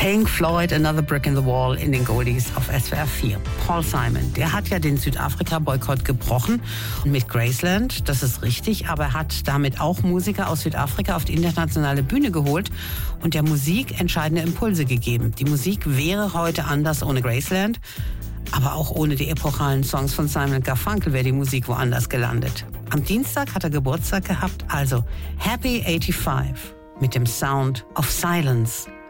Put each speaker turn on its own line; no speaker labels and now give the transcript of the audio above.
Pink Floyd, Another Brick in the Wall in den Goldies auf SWR 4. Paul Simon, der hat ja den Südafrika-Boykott gebrochen mit Graceland, das ist richtig, aber er hat damit auch Musiker aus Südafrika auf die internationale Bühne geholt und der Musik entscheidende Impulse gegeben. Die Musik wäre heute anders ohne Graceland, aber auch ohne die epochalen Songs von Simon & Garfunkel wäre die Musik woanders gelandet. Am Dienstag hat er Geburtstag gehabt, also Happy 85 mit dem Sound of Silence.